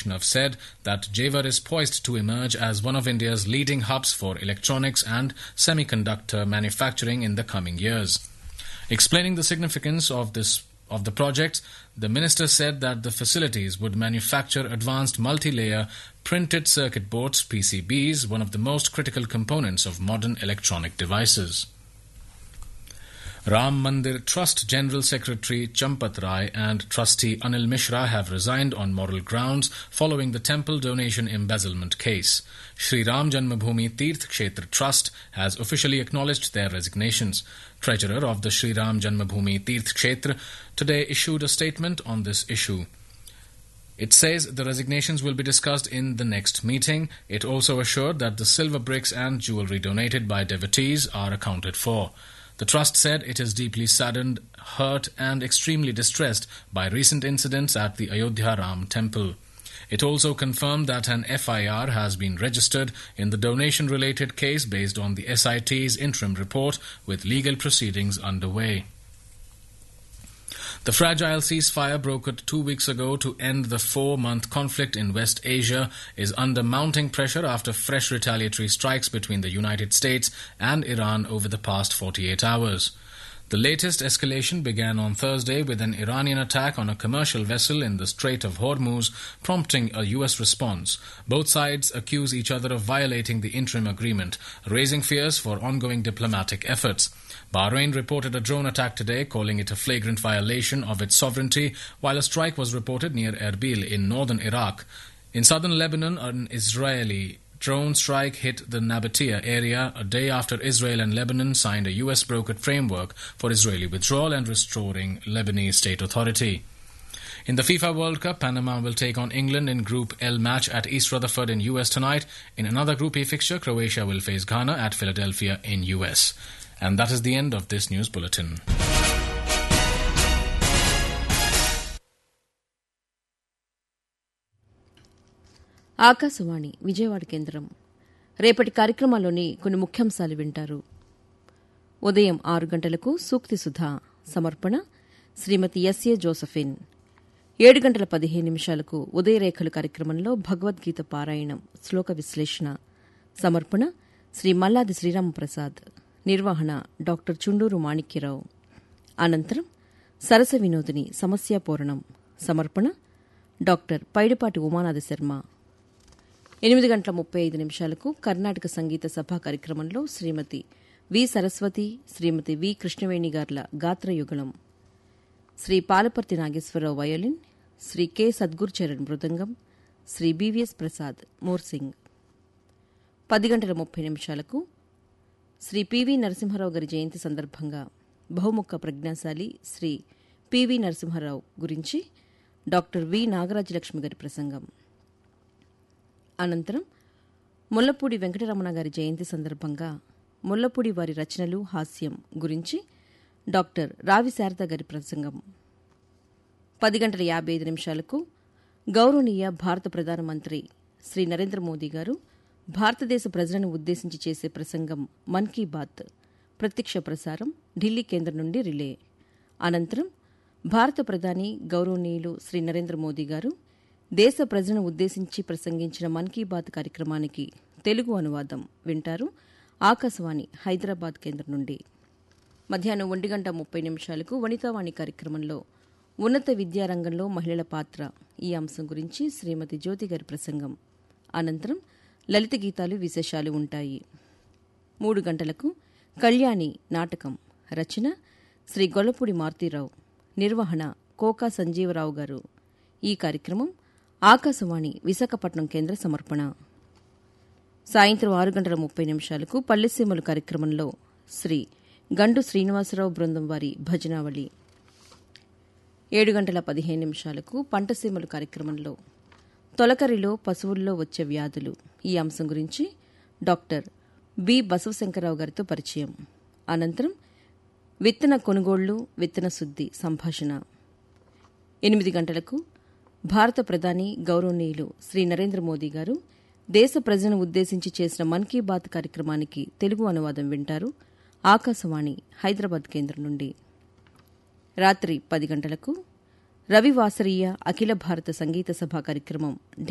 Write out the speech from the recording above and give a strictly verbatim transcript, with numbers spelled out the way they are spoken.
Vaishnav said that Jewar is poised to emerge as one of India's leading hubs for electronics and semiconductor manufacturing in the coming years. Explaining the significance of this of the project, the minister said that the facilities would manufacture advanced multi-layer printed circuit boards, P C Bs, one of the most critical components of modern electronic devices. Ram Mandir Trust General Secretary Champat Rai and Trustee Anil Mishra have resigned on moral grounds following the temple donation embezzlement case. Sri Ram Janmabhoomi Tirth Kshetra Trust has officially acknowledged their resignations. Treasurer of the Sri Ram Janmabhoomi Tirth Kshetra today issued a statement on this issue. It says the resignations will be discussed in the next meeting. It also assured that the silver bricks and jewellery donated by devotees are accounted for. The trust said it is deeply saddened, hurt and extremely distressed by recent incidents at the Ayodhya Ram temple. It also confirmed that an F I R has been registered in the donation-related case based on the S I T's interim report, with legal proceedings underway. The fragile ceasefire brokered two weeks ago to end the four-month conflict in West Asia is under mounting pressure after fresh retaliatory strikes between the United States and Iran over the past forty-eight hours. The latest escalation began on Thursday with an Iranian attack on a commercial vessel in the Strait of Hormuz, prompting a U S response. Both sides accuse each other of violating the interim agreement, raising fears for ongoing diplomatic efforts. Bahrain reported a drone attack today, calling it a flagrant violation of its sovereignty, while a strike was reported near Erbil in northern Iraq. In southern Lebanon, an Israeli drone strike hit the Nabatea area a day after Israel and Lebanon signed a U S-brokered framework for Israeli withdrawal and restoring Lebanese state authority. In the FIFA World Cup, Panama will take on England in Group L match at East Rutherford in U S tonight. In another Group E fixture, Croatia will face Ghana at Philadelphia in U S. And that is the end of this news bulletin. Akashvani Vijayawada కేంద్రం. రేపటి కార్యక్రమాల్లోని కొన్ని ముఖ్యాంశాలు వింటారు. ఉదయం ఆరు గంటలకు సూక్తి సుధా సమర్పణ శ్రీమతి SA Josephine. ఏడు గంటల పదిహేను నిమిషాలకు ఉదయరేఖలు కార్యక్రమంలో భగవద్గీత పారాయణం శ్లోక విశ్లేషణ సమర్పణ శ్రీ మల్లాది శ్రీరామప్రసాద్. నిర్వహణ డాక్టర్ చుండూరు మాణిక్యరావు. అనంతరం సరస వినోదిని సమస్యాపూరణం సమర్పణ డాక్టర్ పైడిపాటి ఉమానాథ శర్మ. ఎనిమిది గంటల ముప్పై ఐదు నిమిషాలకు కర్ణాటక సంగీత సభా కార్యక్రమంలో శ్రీమతి వి సరస్వతి, శ్రీమతి వి కృష్ణవేణి గార్ల గాత్రయుగళం, శ్రీ పాలపర్తి నాగేశ్వరరావు వయోలిన్, శ్రీ కె సద్గురుచరణ్ మృదంగం, శ్రీ బివిఎస్ ప్రసాద్ మోర్సింగ్. పది గంటల ముప్పై నిమిషాలకు శ్రీ పివి నరసింహారావు గారి జయంతి సందర్భంగా బహుముఖ ప్రజ్ఞాశాలి శ్రీ పివి నరసింహారావు గురించి డాక్టర్ వి నాగరాజలక్ష్మి గారి ప్రసంగం. అనంతరం ముల్లపూడి వెంకటరమణ గారి జయంతి సందర్భంగా ముల్లపూడి వారి రచనలు, హాస్యం గురించి డాక్టర్ రావి శారద గారి ప్రసంగం. పది గంటల యాభై ఐదు నిమిషాలకు గౌరవనీయ భారత ప్రధానమంత్రి శ్రీ నరేంద్ర మోదీ గారు భారతదేశ ప్రజలను ఉద్దేశించి చేసే ప్రసంగం మన్ కీ బాత్ ప్రత్యక్ష ప్రసారం ఢిల్లీ కేంద్రం నుండి రిలే. అనంతరం భారత ప్రధాని గౌరవనీయులు శ్రీ నరేంద్ర మోదీ గారు దేశ ప్రజలను ఉద్దేశించి ప్రసంగించిన మన్ కీ బాత్ కార్యక్రమానికి తెలుగు అనువాదం వింటారు ఆకాశవాణి హైదరాబాద్ కేంద్రం నుండి. మధ్యాహ్నం ఒంటి గంట ముప్పై నిమిషాలకు వనితావాణి కార్యక్రమంలో ఉన్నత విద్యారంగంలో మహిళల పాత్ర ఈ అంశం గురించి శ్రీమతి జ్యోతి గారి ప్రసంగం. అనంతరం లలిత గీతాలు, విశేషాలు ఉంటాయి. మూడు గంటలకు కళ్యాణి నాటకం, రచన శ్రీ గొల్లపూడి మారుతీరావు, నిర్వహణ కోకా సంజీవరావు గారు. ఈ కార్యక్రమం ఆకాశవాణి విశాఖపట్నం కేంద్ర సమర్పణ. సాయంత్రం ఆరు గంటల ముప్పై నిమిషాలకు పల్లెసీమలు కార్యక్రమంలో శ్రీ గండు శ్రీనివాసరావు బృందం వారి భజనావళి. ఏడు గంటల పదిహేను నిమిషాలకు పంటసీమలు కార్యక్రమంలో తొలకరిలో పశువుల్లో వచ్చే వ్యాధులు ఈ అంశం గురించి డాక్టర్ బి బసవశంకరరావు గారితో పరిచయం. అనంతరం విత్తన కొనుగోళ్లు, విత్తన శుద్ది సంభాషణ. ఎనిమిది గంటలకు భారత ప్రధాని గౌరవనీయులు శ్రీ నరేంద్ర మోదీ గారు దేశ ప్రజలను ఉద్దేశించి చేసిన మన్ కీ బాత్ కార్యక్రమానికి తెలుగు అనువాదం వింటారు ఆకాశవాణి హైదరాబాద్ కేంద్రం నుండి. రాత్రి పది గంటలకు రవివాసరీయ అఖిల భారత సంగీత సభ కార్యక్రమం